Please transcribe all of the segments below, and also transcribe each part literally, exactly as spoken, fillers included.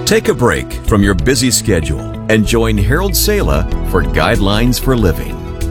Take a break from your busy schedule and join Harold Sala for Guidelines for Living.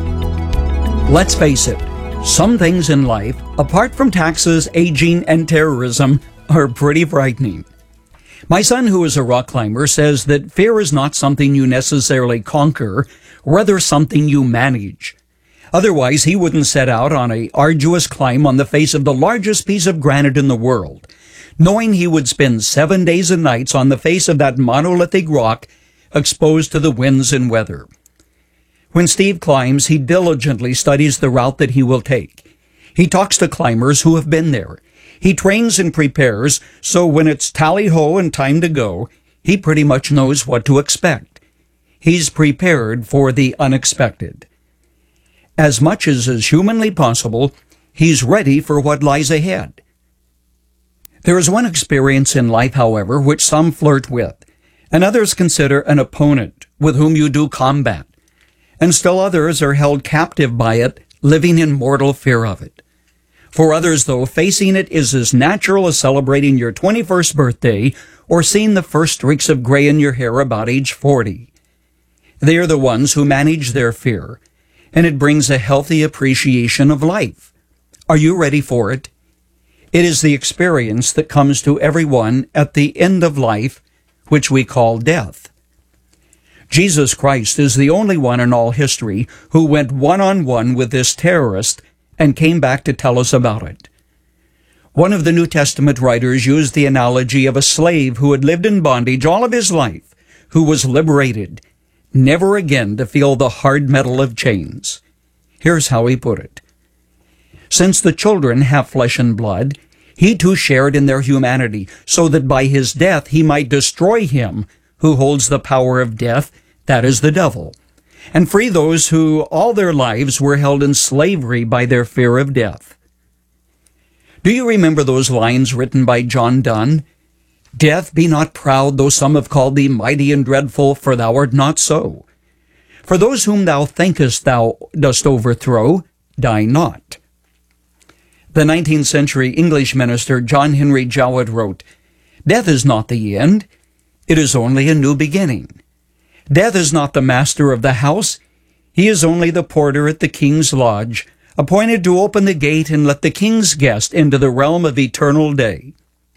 Let's face it, some things in life, apart from taxes, aging, and terrorism, are pretty frightening. My son, who is a rock climber, says that fear is not something you necessarily conquer, rather something you manage. Otherwise, he wouldn't set out on an arduous climb on the face of the largest piece of granite in the world, knowing he would spend seven days and nights on the face of that monolithic rock, exposed to the winds and weather. When Steve climbs, he diligently studies the route that he will take. He talks to climbers who have been there. He trains and prepares, so when it's tally-ho and time to go, he pretty much knows what to expect. He's prepared for the unexpected. As much as is humanly possible, he's ready for what lies ahead. There is one experience in life, however, which some flirt with, and others consider an opponent with whom you do combat, and still others are held captive by it, living in mortal fear of it. For others, though, facing it is as natural as celebrating your twenty-first birthday or seeing the first streaks of gray in your hair about age forty. They are the ones who manage their fear, and it brings a healthy appreciation of life. Are you ready for it? It is the experience that comes to everyone at the end of life, which we call death. Jesus Christ is the only one in all history who went one-on-one with this terrorist and came back to tell us about it. One of the New Testament writers used the analogy of a slave who had lived in bondage all of his life, who was liberated, never again to feel the hard metal of chains. Here's how he put it. Since the children have flesh and blood, he too shared in their humanity, so that by his death he might destroy him who holds the power of death, that is the devil, and free those who all their lives were held in slavery by their fear of death. Do you remember those lines written by John Donne? Death, be not proud, though some have called thee mighty and dreadful, for thou art not so. For those whom thou thinkest thou dost overthrow, die not. The nineteenth century English minister John Henry Jowett wrote, Death is not the end, it is only a new beginning. Death is not the master of the house, he is only the porter at the king's lodge, appointed to open the gate and let the king's guest into the realm of eternal day.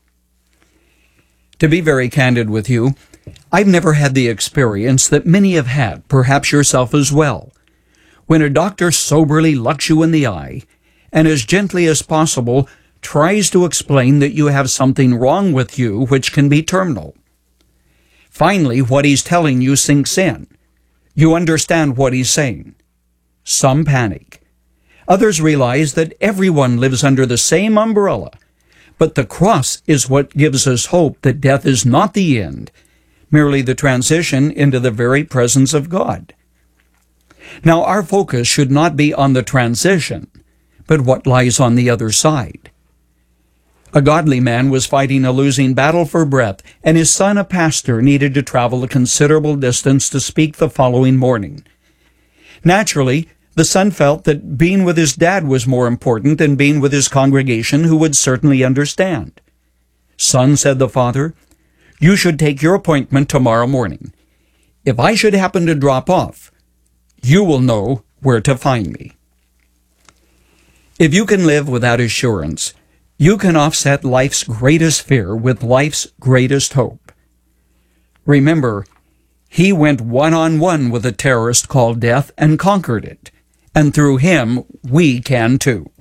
To be very candid with you, I've never had the experience that many have had, perhaps yourself as well, when a doctor soberly looks you in the eye and as gently as possible tries to explain that you have something wrong with you which can be terminal. Finally, what he's telling you sinks in. You understand what he's saying. Some panic. Others realize that everyone lives under the same umbrella, but the cross is what gives us hope that death is not the end, merely the transition into the very presence of God. Now, our focus should not be on the transition, but what lies on the other side. A godly man was fighting a losing battle for breath, and his son, a pastor, needed to travel a considerable distance to speak the following morning. Naturally, the son felt that being with his dad was more important than being with his congregation, who would certainly understand. Son, said the father, you should take your appointment tomorrow morning. If I should happen to drop off, you will know where to find me. If you can live without assurance, you can offset life's greatest fear with life's greatest hope. Remember, he went one-on-one with a terrorist called death and conquered it, and through him we can too.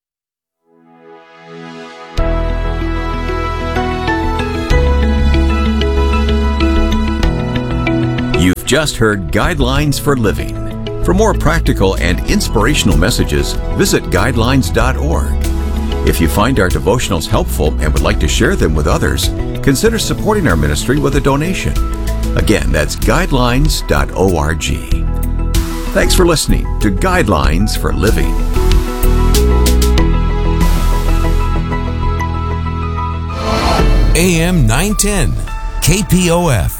You've just heard Guidelines for Living. For more practical and inspirational messages, visit guidelines dot org. If you find our devotionals helpful and would like to share them with others, consider supporting our ministry with a donation. Again, that's guidelines dot org. Thanks for listening to Guidelines for Living. A M nine ten, K P O F.